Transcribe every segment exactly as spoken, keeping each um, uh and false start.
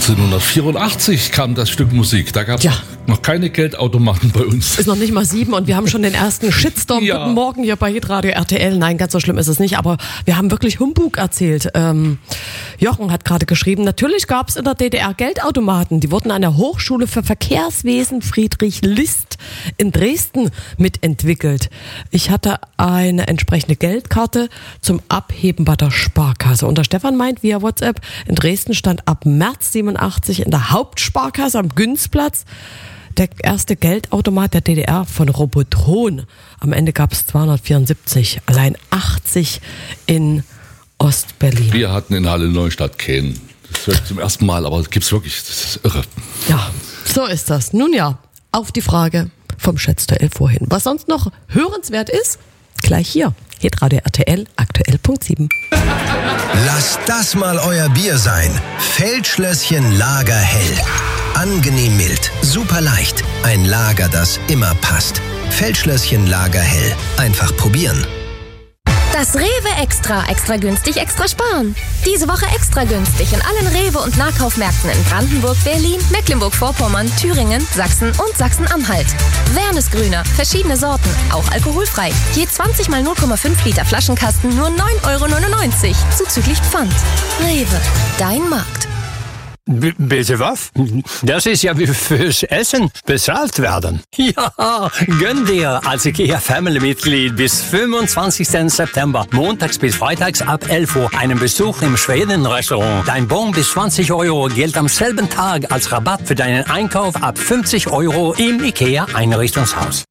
neunzehnhundertvierundachtzig kam das Stück Musik. Da gab es Ja. noch keine Geldautomaten bei uns. Ist noch nicht mal sieben und wir haben schon den ersten Shitstorm. Ja. Guten Morgen hier bei Hitradio R T L. Nein, ganz so schlimm ist es nicht, aber wir haben wirklich Humbug erzählt. Ähm, Jochen hat gerade geschrieben, natürlich gab es in der D D R Geldautomaten. Die wurden an der Hochschule für Verkehrswesen Friedrich List in Dresden mitentwickelt. Ich hatte eine entsprechende Geldkarte zum Abheben bei der Sparkasse. Und der Stefan meint via WhatsApp, in Dresden stand ab März siebenundachtzig in der Hauptsparkasse am Günzplatz der erste Geldautomat der D D R von Robotron. Am Ende gab es zweihundertvierundsiebzig, allein achtzig in Ostberlin. Wir hatten in Halle Neustadt keinen. Das höre ich zum ersten Mal, aber das gibt's wirklich. Das ist irre. Ja, so ist das. Nun ja, auf die Frage vom Schätzteil vorhin. Was sonst noch hörenswert ist, gleich hier. Hitradio R T L, aktuell Punkt sieben. Lasst das mal euer Bier sein. Feldschlösschen Lagerhell. Angenehm mild, super leicht. Ein Lager, das immer passt. Feldschlösschen Lagerhell. Einfach probieren. Das Rewe Extra. Extra günstig, extra sparen. Diese Woche extra günstig in allen Rewe- und Nahkaufmärkten in Brandenburg, Berlin, Mecklenburg-Vorpommern, Thüringen, Sachsen und Sachsen-Anhalt. Wernesgrüner, verschiedene Sorten, auch alkoholfrei. Je zwanzig mal null Komma fünf Liter Flaschenkasten nur neun Euro neunundneunzig. Zuzüglich Pfand. Rewe, dein Markt. B- bitte was? Das ist ja wie fürs Essen bezahlt werden. Ja, gönn dir als IKEA-Family-Mitglied bis fünfundzwanzigsten September, montags bis freitags ab elf Uhr, einen Besuch im Schweden-Restaurant. Dein Bon bis zwanzig Euro gilt am selben Tag als Rabatt für deinen Einkauf ab fünfzig Euro im IKEA-Einrichtungshaus.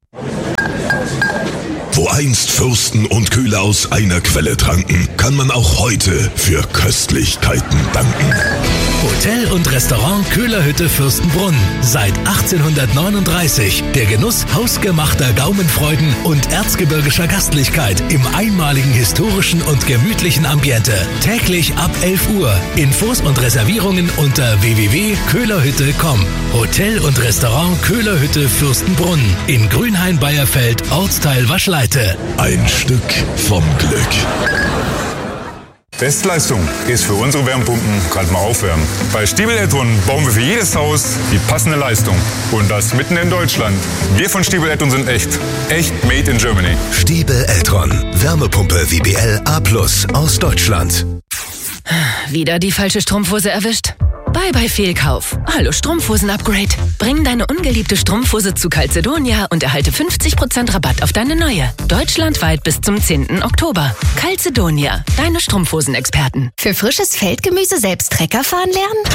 Wo einst Fürsten und Köhler aus einer Quelle tranken, kann man auch heute für Köstlichkeiten danken. Hotel und Restaurant Köhlerhütte Fürstenbrunn. Seit achtzehnhundertneununddreißig. Der Genuss hausgemachter Gaumenfreuden und erzgebirgischer Gastlichkeit im einmaligen historischen und gemütlichen Ambiente. Täglich ab elf Uhr. Infos und Reservierungen unter w w w punkt köhlerhütte punkt com. Hotel und Restaurant Köhlerhütte Fürstenbrunn. In Grünhain-Beierfeld, Ortsteil Waschleite. Ein Stück vom Glück. Bestleistung ist für unsere Wärmepumpen gerade mal aufwärmen. Bei Stiebel Eltron bauen wir für jedes Haus die passende Leistung. Und das mitten in Deutschland. Wir von Stiebel Eltron sind echt. Echt made in Germany. Stiebel Eltron. Wärmepumpe W B L A plus aus Deutschland. Wieder die falsche Strumpfhose erwischt? Bye bye Fehlkauf. Hallo Strumpfhosen-Upgrade. Bring deine ungeliebte Strumpfhose zu Calzedonia und erhalte fünfzig Prozent Rabatt auf deine neue. Deutschlandweit bis zum zehnten Oktober. Calzedonia, deine Strumpfhosen-Experten. Für frisches Feldgemüse selbst Trecker fahren lernen?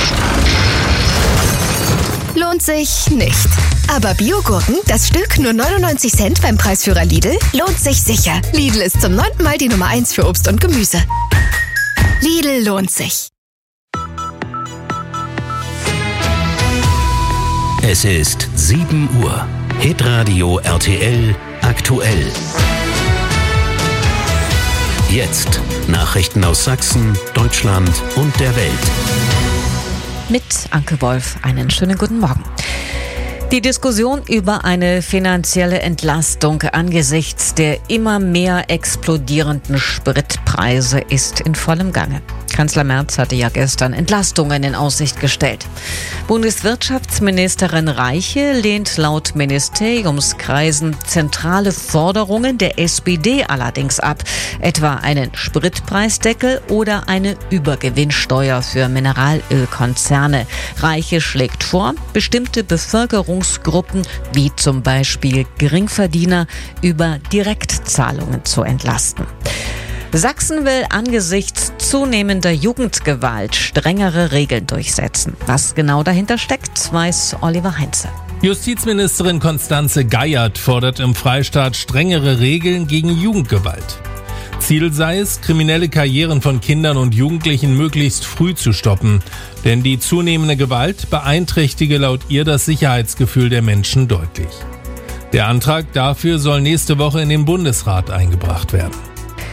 Lohnt sich nicht. Aber Biogurken, das Stück nur neunundneunzig Cent beim Preisführer Lidl, lohnt sich sicher. Lidl ist zum neunten Mal die Nummer eins für Obst und Gemüse. Lidl lohnt sich. Es ist sieben Uhr. Hitradio R T L aktuell. Jetzt Nachrichten aus Sachsen, Deutschland und der Welt. Mit Anke Wolf einen schönen guten Morgen. Die Diskussion über eine finanzielle Entlastung angesichts der immer mehr explodierenden Spritpreise ist in vollem Gange. Kanzler Merz hatte ja gestern Entlastungen in Aussicht gestellt. Bundeswirtschaftsministerin Reiche lehnt laut Ministeriumskreisen zentrale Forderungen der S P D allerdings ab, etwa einen Spritpreisdeckel oder eine Übergewinnsteuer für Mineralölkonzerne. Reiche schlägt vor, bestimmte Bevölkerungsgruppen wie zum Beispiel Geringverdiener über Direktzahlungen zu entlasten. Sachsen will angesichts zunehmender Jugendgewalt strengere Regeln durchsetzen. Was genau dahinter steckt, weiß Oliver Heinze. Justizministerin Constanze Geiert fordert im Freistaat strengere Regeln gegen Jugendgewalt. Ziel sei es, kriminelle Karrieren von Kindern und Jugendlichen möglichst früh zu stoppen. Denn die zunehmende Gewalt beeinträchtige laut ihr das Sicherheitsgefühl der Menschen deutlich. Der Antrag dafür soll nächste Woche in den Bundesrat eingebracht werden.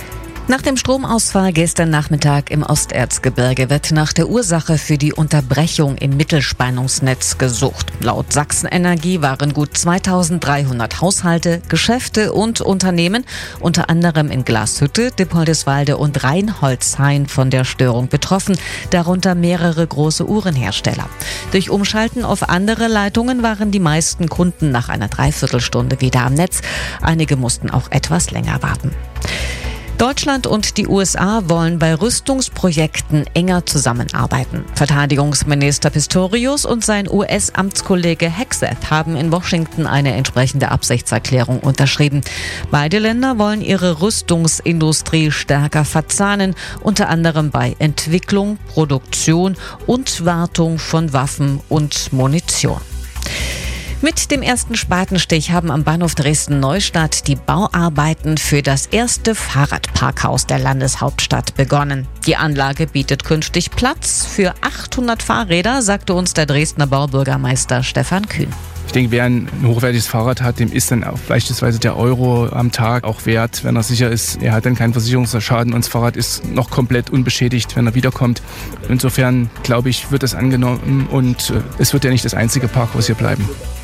Nach dem Stromausfall gestern Nachmittag im Osterzgebirge wird nach der Ursache für die Unterbrechung im Mittelspannungsnetz gesucht. Laut Sachsenenergie waren gut zweitausenddreihundert Haushalte, Geschäfte und Unternehmen, unter anderem in Glashütte, Dippoldiswalde und Reinholzhain, von der Störung betroffen, darunter mehrere große Uhrenhersteller. Durch Umschalten auf andere Leitungen waren die meisten Kunden nach einer Dreiviertelstunde wieder am Netz. Einige mussten auch etwas länger warten. Deutschland und die U S A wollen bei Rüstungsprojekten enger zusammenarbeiten. Verteidigungsminister Pistorius und sein U S-Amtskollege Hegseth haben in Washington eine entsprechende Absichtserklärung unterschrieben. Beide Länder wollen ihre Rüstungsindustrie stärker verzahnen, unter anderem bei Entwicklung, Produktion und Wartung von Waffen und Munition. Mit dem ersten Spatenstich haben am Bahnhof Dresden-Neustadt die Bauarbeiten für das erste Fahrradparkhaus der Landeshauptstadt begonnen. Die Anlage bietet künftig Platz für achthundert Fahrräder, sagte uns der Dresdner Baubürgermeister Stefan Kühn. Ich denke, wer ein hochwertiges Fahrrad hat, dem ist dann auch beispielsweise der Euro am Tag auch wert, wenn er sicher ist, er hat dann keinen Versicherungsschaden und das Fahrrad ist noch komplett unbeschädigt, wenn er wiederkommt. Insofern, glaube ich, wird das angenommen und es wird ja nicht das einzige Parkhaus hier bleiben.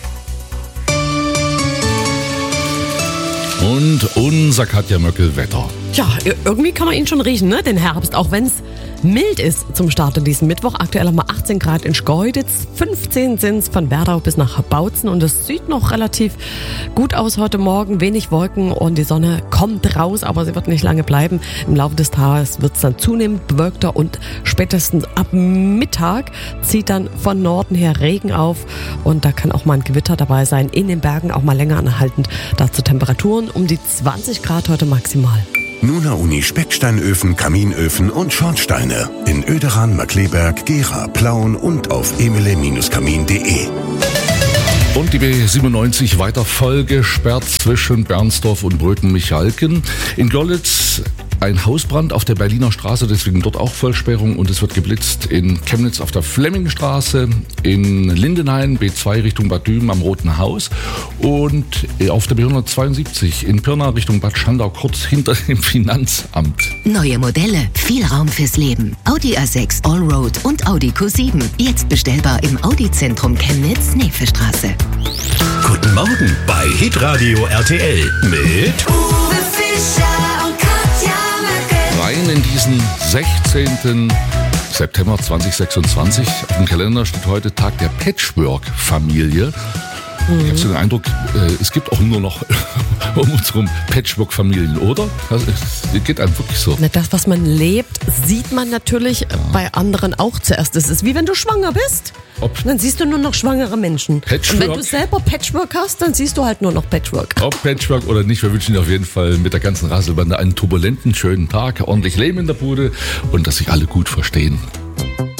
Und unser Katja Möckel-Wetter. Ja, irgendwie kann man ihn schon riechen, ne? Den Herbst, auch wenn es mild ist zum Start in diesem Mittwoch. Aktuell haben wir achtzehn Grad in Schkeuditz, fünfzehn sind es von Werdau bis nach Bautzen und es sieht noch relativ gut aus heute Morgen. Wenig Wolken und die Sonne kommt raus, aber sie wird nicht lange bleiben. Im Laufe des Tages wird es dann zunehmend bewölkter und spätestens ab Mittag zieht dann von Norden her Regen auf und da kann auch mal ein Gewitter dabei sein. In den Bergen auch mal länger anhaltend. Dazu Temperaturen um die zwanzig Grad heute maximal. Nuna Uni Specksteinöfen, Kaminöfen und Schornsteine in Oederan, Markleberg, Gera, Plauen und auf emile Bindestrich kamin punkt de. Und die B siebenundneunzig weiter vollgesperrt zwischen Bernsdorf und Bröten-Michalken. In Görlitz ein Hausbrand auf der Berliner Straße, deswegen dort auch Vollsperrung und es wird geblitzt in Chemnitz auf der Flemmingstraße, in Lindenhain B zwei Richtung Bad Düben am Roten Haus und auf der B hundertzweiundsiebzig in Pirna Richtung Bad Schandau, kurz hinter dem Finanzamt. Neue Modelle, viel Raum fürs Leben. Audi A sechs Allroad und Audi Q sieben. Jetzt bestellbar im Audi-Zentrum Chemnitz, Nevestraße. Guten Morgen bei Hitradio R T L mit Uwe Fischer und Katja Möckel. Rein in diesen sechzehnten September zweitausendsechsundzwanzig. Auf dem Kalender steht heute Tag der Patchwork-Familie. Mhm. Ich habe so den Eindruck, es gibt auch nur noch um uns herum Patchwork-Familien, oder? Das geht einem wirklich so. Das, was man lebt, sieht man natürlich ja. bei anderen auch zuerst. Es ist wie wenn du schwanger bist. Ob dann siehst du nur noch schwangere Menschen. Patchwork. Und wenn du selber Patchwork hast, dann siehst du halt nur noch Patchwork. Ob Patchwork oder nicht, wir wünschen dir auf jeden Fall mit der ganzen Rasselbande einen turbulenten, schönen Tag, ordentlich Leben in der Bude und dass sich alle gut verstehen.